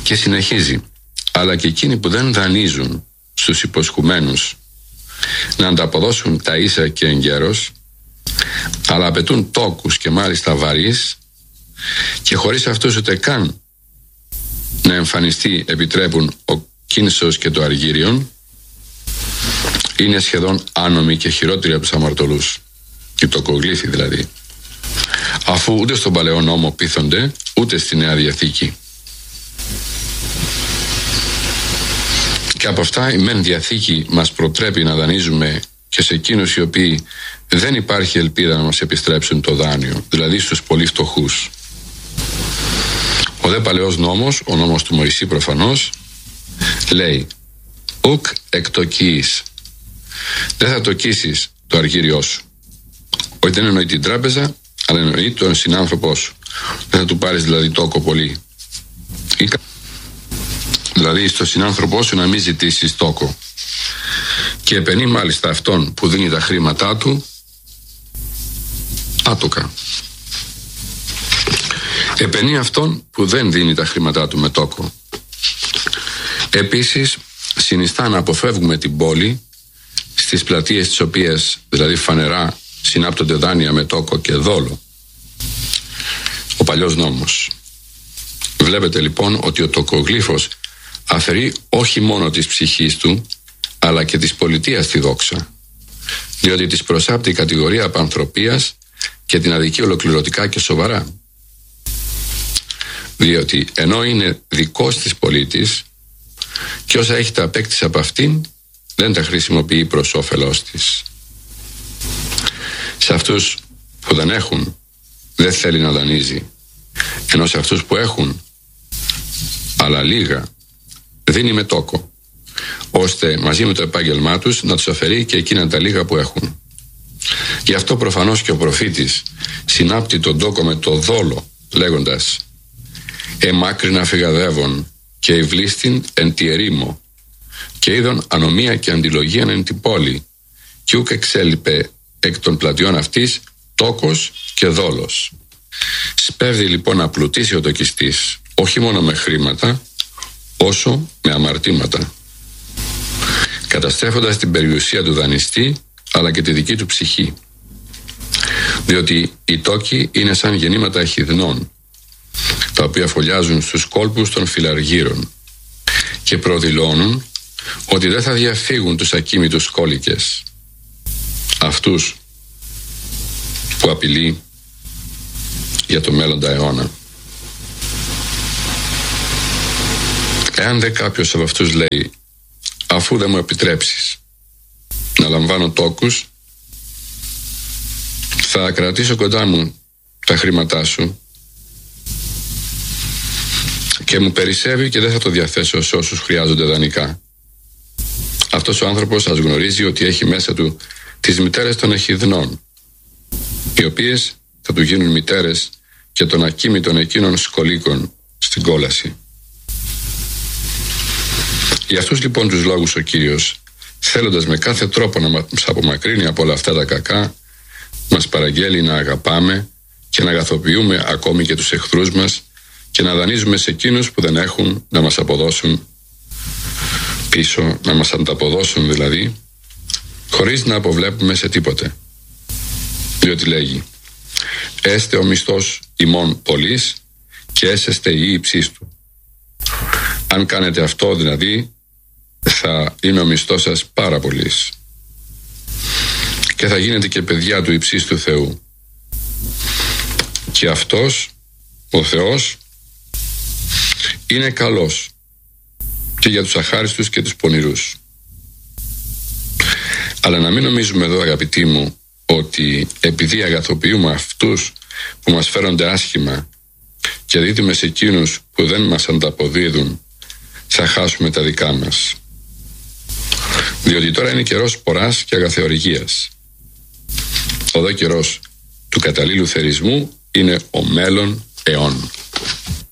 Και συνεχίζει, αλλά και εκείνοι που δεν δανείζουν στους υποσχουμένους να ανταποδώσουν τα ίσα και εγκαίρως, αλλά απαιτούν τόκους και μάλιστα βαρύς, και χωρίς αυτούς ούτε καν να εμφανιστεί επιτρέπουν ο κίνησος και το αργύριον, είναι σχεδόν άνομοι και χειρότεροι από τους αμαρτωλούς, οι τοκογλύφοι δηλαδή, αφού ούτε στον Παλαιό Νόμο πείθονται, ούτε στη Νέα Διαθήκη. Και από αυτά η μεν Διαθήκη μας προτρέπει να δανείζουμε και σε εκείνους οι οποίοι δεν υπάρχει ελπίδα να μας επιστρέψουν το δάνειο, δηλαδή στους πολύ φτωχούς. Ο δε Παλαιός Νόμος, ο νόμος του Μωυσή προφανώς, λέει «Ουκ εκτοκίεις». Δεν θα τοκίσεις το αργύριό σου. Όχι, δεν εννοεί την τράπεζα, αλλά εννοεί τον συνάνθρωπό σου. Δεν θα του πάρεις δηλαδή τόκο πολύ. Δηλαδή στο συνάνθρωπό σου να μην ζητήσεις τόκο. Και επενεί μάλιστα αυτόν που δίνει τα χρήματά του άτοκα. Επενεί αυτόν που δεν δίνει τα χρήματά του με τόκο. Επίσης συνιστά να αποφεύγουμε την πόλη στις πλατείες τις οποίες δηλαδή φανερά συνάπτονται δάνεια με τόκο και δόλο. Ο Παλιός Νόμος. Βλέπετε λοιπόν ότι ο τοκογλύφος αφαιρεί όχι μόνο της ψυχής του, αλλά και της πολιτείας τη δόξα, διότι της προσάπτει η κατηγορία απανθρωπίας και την αδικεί ολοκληρωτικά και σοβαρά. Διότι ενώ είναι δικός της πολίτης και όσα έχει τα απέκτησε από αυτήν δεν τα χρησιμοποιεί προς όφελός της. Σε αυτούς που δεν έχουν δεν θέλει να δανείζει, ενώ σε αυτούς που έχουν αλλά λίγα δίνει με τόκο, ώστε μαζί με το επάγγελμά τους να τους αφαιρεί και εκείνα τα λίγα που έχουν. Γι' αυτό προφανώς και ο προφήτης συνάπτει τον τόκο με το δόλο, λέγοντας «Εμάκρινα φυγαδεύων και ευλίστην εν τη ερήμο και είδον ανομία και αντιλογίαν εν την πόλη και ούκ εξέλιπε εκ των πλατιών αυτής τόκος και δόλος». Σπέβδει λοιπόν να πλουτίσει ο τοκιστής όχι μόνο με χρήματα όσο με αμαρτήματα, καταστρέφοντας την περιουσία του δανειστή αλλά και τη δική του ψυχή, διότι οι τόκοι είναι σαν γεννήματα εχιδνών τα οποία φωλιάζουν στους κόλπους των φιλαργύρων και προδηλώνουν ότι δεν θα διαφύγουν τους ακίμητους κόλικες, αυτούς που απειλεί για το μέλλοντα αιώνα. Εάν δε κάποιος από αυτούς λέει «Αφού δεν μου επιτρέψεις να λαμβάνω τόκους, θα κρατήσω κοντά μου τα χρήματά σου και μου περισσεύει και δεν θα το διαθέσω σε όσους χρειάζονται δανεικά». Αυτός ο άνθρωπος ας γνωρίζει ότι έχει μέσα του τις μητέρες των εχιδνών, οι οποίες θα του γίνουν μητέρες και των ακίμητων εκείνων σκολίκων στην κόλαση. Για αυτούς λοιπόν τους λόγους ο Κύριος, θέλοντας με κάθε τρόπο να μας απομακρύνει από όλα αυτά τα κακά, μας παραγγέλει να αγαπάμε και να αγαθοποιούμε ακόμη και τους εχθρούς μας και να δανείζουμε σε εκείνους που δεν έχουν να μας αποδώσουν πίσω, να μας ανταποδώσουν δηλαδή, χωρίς να αποβλέπουμε σε τίποτε. Διότι λέγει «Έστε ο μισθός ημών πολύς και έσεστε η ύψής του». Αν κάνετε αυτό δηλαδή, θα είναι ο μισθός σας πάρα πολύς και θα γίνετε και παιδιά του υψίστου Θεού. Και αυτός, ο Θεός, είναι καλός και για τους αχάριστους και τους πονηρούς. Αλλά να μην νομίζουμε εδώ, αγαπητοί μου, ότι επειδή αγαθοποιούμε αυτούς που μας φέρονται άσχημα και δίδουμε σε εκείνους που δεν μας ανταποδίδουν, θα χάσουμε τα δικά μας. Διότι τώρα είναι καιρός σποράς και αγαθεοργίας. Ο δε καιρός του καταλήλου θερισμού είναι ο μέλλον αιών.